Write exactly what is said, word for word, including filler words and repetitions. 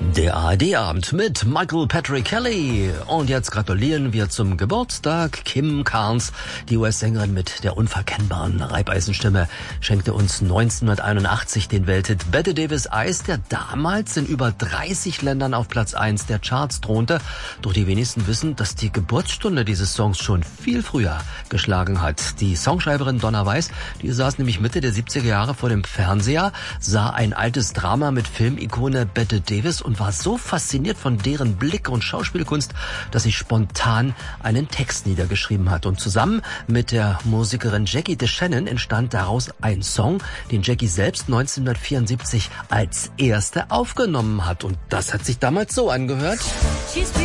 Der A R D-Abend mit Michael Patrick Kelly. Und jetzt gratulieren wir zum Geburtstag Kim Carnes. Die U S-Sängerin mit der unverkennbaren Reibeisenstimme schenkte uns neunzehnhunderteinundachtzig den Welthit Bette Davis Eyes, der damals in über dreißig Ländern auf Platz eins der Charts thronte. Doch die wenigsten wissen, dass die Geburtsstunde dieses Songs schon viel früher geschlagen hat. Die Songschreiberin Donna Weiss, die saß nämlich Mitte der siebziger Jahre vor dem Fernseher, sah ein altes Drama mit Filmikone Bette Davis und war so fasziniert von deren Blick und Schauspielkunst, dass sie spontan einen Text niedergeschrieben hat. Und zusammen mit der Musikerin Jackie DeShannon entstand daraus ein Song, den Jackie selbst neunzehnhundertvierundsiebzig als erste aufgenommen hat. Und das hat sich damals so angehört.